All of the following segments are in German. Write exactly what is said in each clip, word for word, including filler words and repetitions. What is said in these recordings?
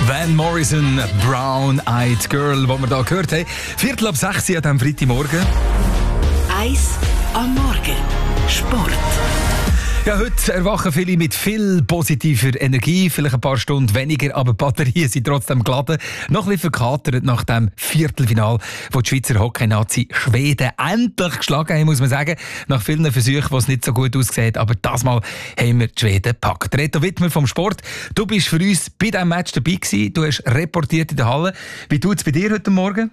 Van Morrison, Brown Eyed Girl, die wir hier gehört haben. Viertel ab sechs an diesem Freitagmorgen. Eis am Morgen. Sport. Ja, heute erwachen viele mit viel positiver Energie, vielleicht ein paar Stunden weniger, aber die Batterien sind trotzdem geladen. Noch ein bisschen verkatert nach dem Viertelfinal, wo die Schweizer Hockey-Nazi Schweden endlich geschlagen haben, muss man sagen. Nach vielen Versuchen, wo es nicht so gut aussieht, aber das Mal haben wir die Schweden gepackt. Reto Wittmer vom Sport, du bist für uns bei diesem Match dabei gewesen, du hast reportiert in der Halle. Wie tut es bei dir heute Morgen?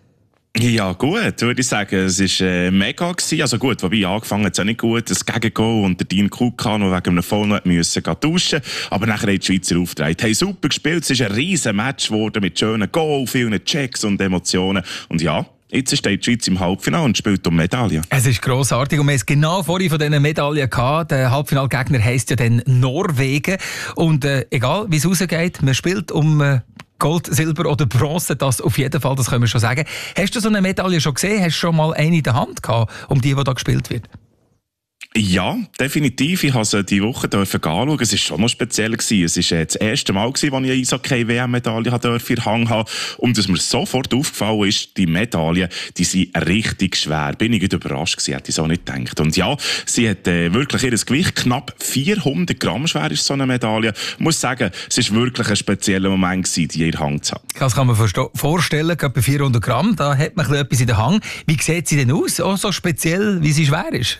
Ja, gut, würde ich sagen. Es war äh, mega gewesen. Also gut, wobei angefangen hat es auch nicht gut. Das Gegengoal und der Dean Kuka noch wegen einem Foul müssen duschen. Aber nachher haben die Schweizer aufgedreht. Haben super gespielt. Es ist ein riesen Match geworden mit schönen Goal, vielen Checks und Emotionen. Und ja, jetzt steht die Schweiz im Halbfinale und spielt um Medaillen. Es ist grossartig und wir haben es genau vorhin von diesen Medaillen gehabt. Der Halbfinalgegner heisst ja dann Norwegen. Und äh, egal wie es rausgeht, man spielt um äh, Gold, Silber oder Bronze, das auf jeden Fall, das können wir schon sagen. Hast du so eine Medaille schon gesehen? Hast du schon mal eine in der Hand gehabt, um die, die da gespielt wird? Ja, definitiv. Ich habe sie diese Woche anschauen. Es war schon noch speziell. Es war das erste Mal, als ich eine Eishockey-W M-Medaille in der Hand hatte. Und dass mir sofort aufgefallen ist, die Medaillen, die sind richtig schwer. Bin ich überrascht gewesen, hätte ich so nicht gedacht. Und ja, sie hat äh, wirklich ihr Gewicht, knapp vierhundert Gramm schwer ist so eine Medaille. Ich muss sagen, es war wirklich ein spezieller Moment gewesen, die in der Hand zu haben. Das kann man vorstellen, gerade bei vierhundert Gramm, da hat man etwas in der Hand. Wie sieht sie denn aus, auch so speziell, wie sie schwer ist?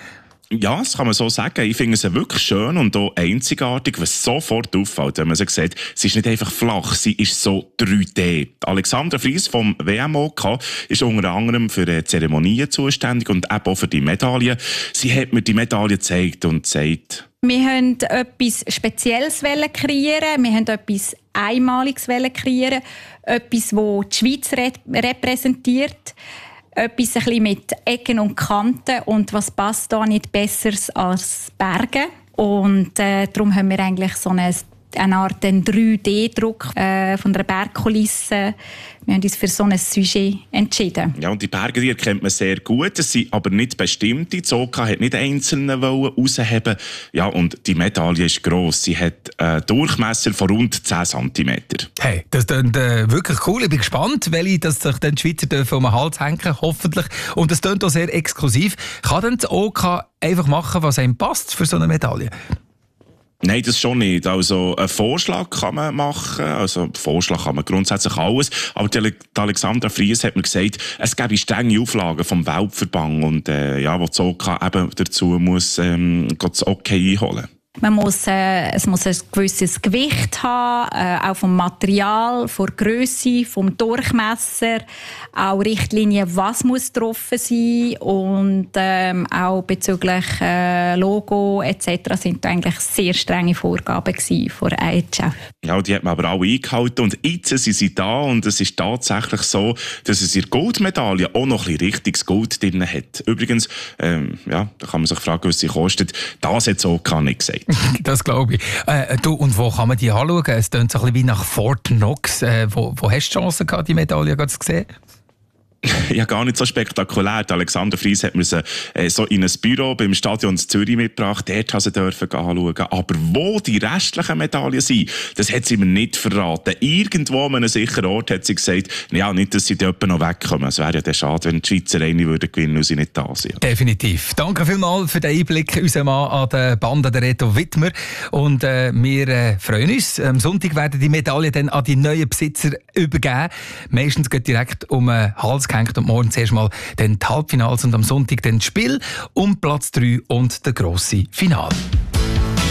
Ja, das kann man so sagen. Ich finde sie wirklich schön und auch einzigartig, was sofort auffällt, wenn man sie sieht. Sie ist nicht einfach flach, sie ist so drei D. Alexandra Fries vom W M O K ist unter anderem für die Zeremonien zuständig und eben auch für die Medaillen. Sie hat mir die Medaille gezeigt und gesagt: Wir wollten etwas Spezielles kreieren, wir wollten etwas Einmaliges kreieren, etwas, das die Schweiz repräsentiert. Etwas ein bisschen mit Ecken und Kanten und was passt da nicht Besseres als Berge. Und äh, darum haben wir eigentlich so eine, eine Art drei D-Druck äh, von der Bergkulisse. Wir haben uns für so ein Sujet entschieden. Ja, und die Berge, die erkennt man sehr gut. Es sind aber nicht bestimmte. Die Oka hat nicht einzelne rausheben. Ja, und die Medaille ist gross. Sie hat einen Durchmesser von rund zehn Zentimeter. Hey, das klingt äh, wirklich cool. Ich bin gespannt, welche dass sich dann die Schweizer dürfen um den Hals hängen, hoffentlich. Und das klingt auch sehr exklusiv. Kann dann die Oka einfach machen, was einem passt für so eine Medaille? Nein, das schon nicht. Also, einen Vorschlag kann man machen. Also, Vorschlag kann man grundsätzlich alles. Aber die Alexandra Fries hat mir gesagt, es gäbe strenge Auflagen vom Weltverband und, äh, ja, wo die Oka eben dazu muss, ähm, das Okay einholen. Man muss, äh, es muss ein gewisses Gewicht haben, äh, auch vom Material, von der Grösse, vom Durchmesser, auch Richtlinien, was muss getroffen sein und ähm, auch bezüglich äh, Logo et cetera sind da eigentlich sehr strenge Vorgaben gewesen von I H F. Ja, die hat man aber auch eingehalten und jetzt sind sie da und es ist tatsächlich so, dass es ihre Goldmedaille auch noch ein bisschen richtiges Gold drin hat. Übrigens, ähm, ja, da kann man sich fragen, was sie kostet. Das hat so gar nicht gesagt. Das glaube ich. Äh, du, und wo kann man die anschauen? Es klingt so ein bisschen wie nach Fort Knox. Äh, wo, wo hast du die Chance gehabt, die Medaille zu sehen? Ja, gar nicht so spektakulär. Die Alexander Fries hat mir sie äh, so in ein Büro beim Stadion in Zürich mitgebracht. Dort haben sie dürfen anschauen. Aber wo die restlichen Medaillen sind, das hat sie mir nicht verraten. Irgendwo an einem sicheren Ort hat sie gesagt, ja, nicht, dass sie dort noch wegkommen. Es wäre ja dann schade, wenn die Schweizer eine würden gewinnen und sie nicht da sind. Definitiv. Danke vielmals für den Einblick, unser Mann an der Bande, der Reto Wittmer. Und äh, wir äh, freuen uns. Am Sonntag werden die Medaillen dann an die neuen Besitzer übergeben. Meistens geht direkt um einen Hals gehängt und morgen zuerst mal dann die Halbfinals und am Sonntag dann das Spiel um Platz drei und der grosse Finale.